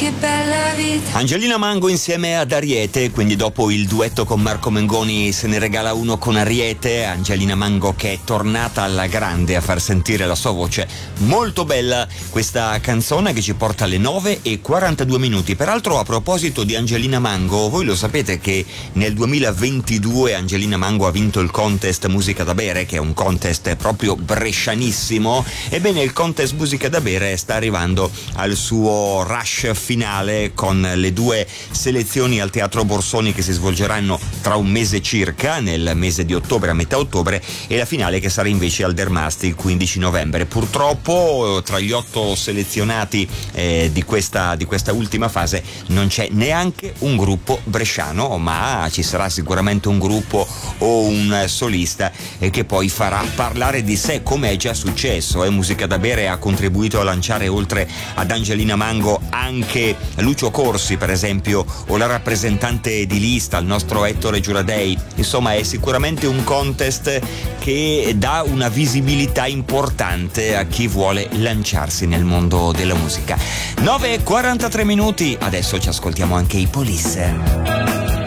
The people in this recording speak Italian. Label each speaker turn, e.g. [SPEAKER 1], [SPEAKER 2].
[SPEAKER 1] che bella vita.
[SPEAKER 2] Angelina Mango insieme ad Ariete, quindi dopo il duetto con Marco Mengoni se ne regala uno con Ariete. Angelina Mango che è tornata alla grande a far sentire la sua voce molto bella, questa canzone che ci porta alle 9:42. Peraltro, a proposito di Angelina Mango, voi lo sapete che nel 2022 Angelina Mango ha vinto il contest Musica da Bere, che è un contest proprio brescianissimo. Ebbene, il contest Musica da Bere sta arrivando al suo rush finale con le 2 selezioni al Teatro Borsoni che si svolgeranno tra un mese circa, nel mese di ottobre, a metà ottobre, e la finale che sarà invece al Dermasti il 15 novembre. Purtroppo tra gli 8 selezionati di questa ultima fase non c'è neanche un gruppo bresciano, ma ci sarà sicuramente un gruppo o un solista che poi farà parlare di sé, come è già successo. Musica da Bere ha contribuito a lanciare, oltre ad Angelina Mango, anche Lucio Corsi, per esempio, o la rappresentante di lista, il nostro Ettore Giuradei. Insomma, è sicuramente un contest che dà una visibilità importante a chi vuole lanciarsi nel mondo della musica. 9:43, adesso ci ascoltiamo anche i Police.